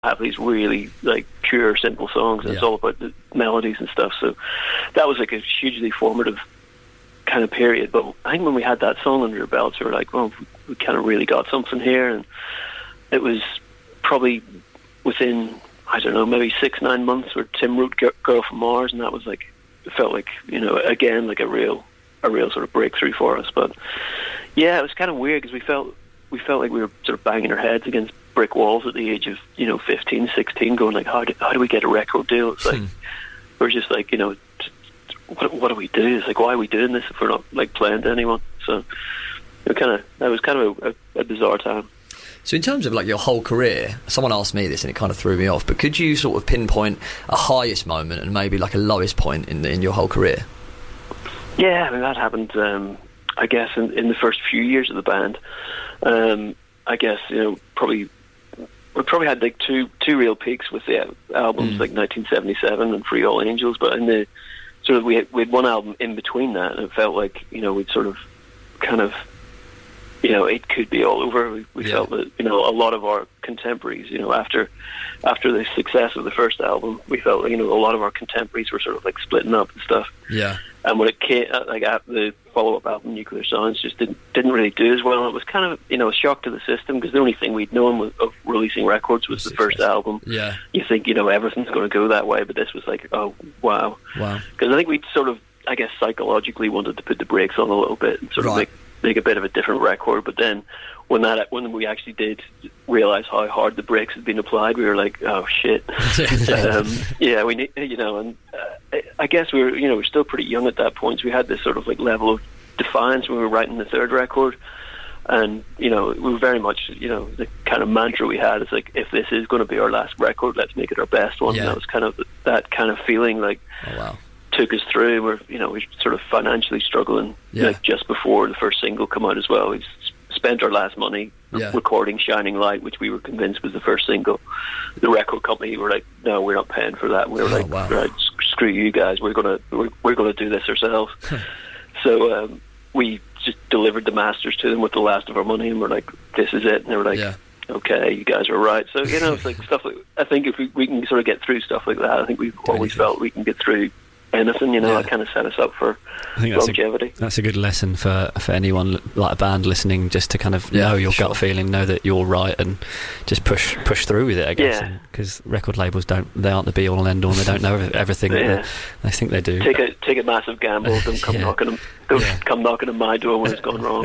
have these really like pure, simple songs, and it's all about the melodies and stuff. So that was like a hugely formative kind of period. But I think when we had that song under our belts, we were like, well, we kind of really got something here. And it was probably within, I don't know, maybe 6-9 months where Tim wrote Girl from Mars, and that was like, it felt like, you know, again, like a real sort of breakthrough for us. But yeah, it was kind of weird because we felt like we were sort of banging our heads against brick walls at the age of, you know, 15, 16, going like, how do we get a record deal? It's like, we're just like, you know, what do we do? It's like, why are we doing this if we're not like playing to anyone? So that was kind of a bizarre time. So in terms of like your whole career, someone asked me this and it kind of threw me off, but could you sort of pinpoint a highest moment and maybe like a lowest point in your whole career? Yeah, I mean, that happened, I guess, in the first few years of the band. I guess, you know, we probably had like two real peaks with the albums, like 1977 and Free All Angels, but in the sort of we had one album in between that, and it felt like, you know, we'd sort of kind of, you know, it could be all over. We felt that, you know, a lot of our contemporaries, you know, after the success of the first album, we felt, you know, a lot of our contemporaries were sort of like splitting up and stuff. Yeah. And when it came, like the follow-up album, Nuclear Sounds, just didn't really do as well. And it was kind of, you know, a shock to the system, because the only thing we'd known of releasing records was the first album. Yeah. You think, you know, everything's going to go that way, but this was like, oh, wow. Because I think we'd sort of, I guess, psychologically wanted to put the brakes on a little bit and sort of make a bit of a different record. But then when we actually did realise how hard the brakes had been applied, we were like, oh shit. We need, you know, and I guess we're still pretty young at that point, so we had this sort of like level of defiance when we were writing the third record. And, you know, we were very much, you know, the kind of mantra we had is like, if this is going to be our last record, let's make it our best one. And that was kind of that kind of feeling, like, took us through. We're sort of financially struggling, like just before the first single come out as well. We spent our last money recording Shining Light, which we were convinced was the first single. The record company were like, no, we're not paying for that. We were right, screw you guys, we're gonna do this ourselves. So we just delivered the masters to them with the last of our money, and we're like, this is it. And they were like, okay, you guys are right. So, you know, it's like stuff like, I think if we can sort of get through stuff like that, I think we've always felt we can get through anything, you know. That kind of set us up for longevity. That's a good lesson for anyone, like a band listening, just to kind of know your gut feeling, know that you're right, and just push through with it, I guess. Because record labels aren't the be all and end all, and they don't know everything that they think they do. Take a massive gamble. Don't come knocking on my door when it's gone wrong.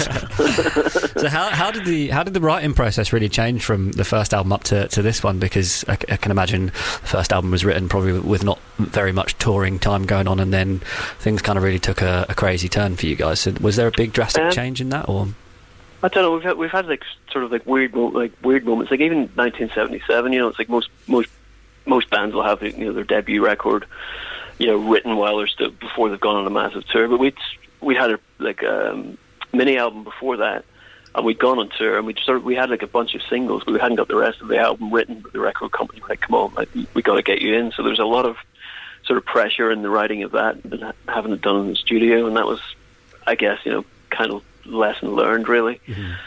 So how did the writing process really change from the first album up to this one? Because I can imagine the first album was written probably with not very much touring time going on, and then things kind of really took a crazy turn for you guys. So was there a big drastic change in that, or? I don't know. We've had like sort of like weird moments. Like even 1977, you know, it's like most bands will have, you know, their debut record, you know, written while they're still, before they've gone on a massive tour. But we had a mini album before that, and we'd gone on tour, and we had like a bunch of singles, but we hadn't got the rest of the album written. But the record company was like, come on, like, we got to get you in. So there's a lot of sort of pressure in the writing of that, and having it done in the studio, and that was, I guess, you know, kind of lesson learned, really.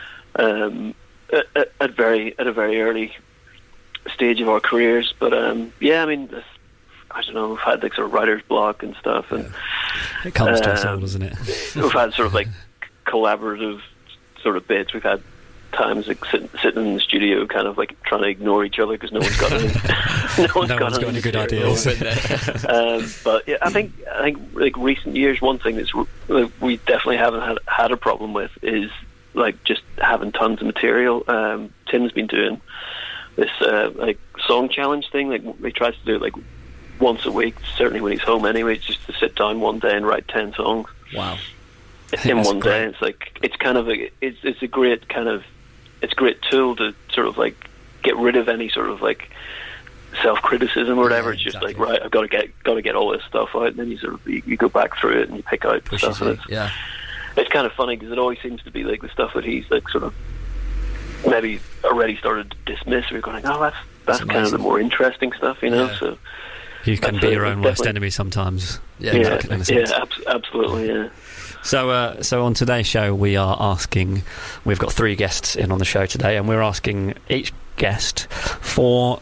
At a very early stage of our careers. But I mean, I don't know, we've had like sort of writer's block and stuff, and it comes to us all, doesn't it? We've had sort of like collaborative sort of bits. We've had times like sitting in the studio, kind of like trying to ignore each other because no one's got any good ideas. But yeah, I think like recent years, one thing that's we definitely haven't had a problem with is like just having tons of material. Tim's been doing this like song challenge thing. Like he tries to do it like once a week, certainly when he's home anyway, just to sit down one day and write 10 songs. Wow. In one day. It's like, it's kind of it's a great kind of, it's a great tool to sort of like get rid of any sort of like self-criticism or whatever. It's just like, right, I've got to get all this stuff out, and then you sort of you go back through it and you pick out stuff. And it's kind of funny because it always seems to be like the stuff that he's like sort of maybe already started to dismiss. We're going, oh, that's kind of the more interesting stuff, you know. So you can be your own worst enemy sometimes. Absolutely, yeah. So on today's show, we've got 3 guests in on the show today, and we're asking each guest for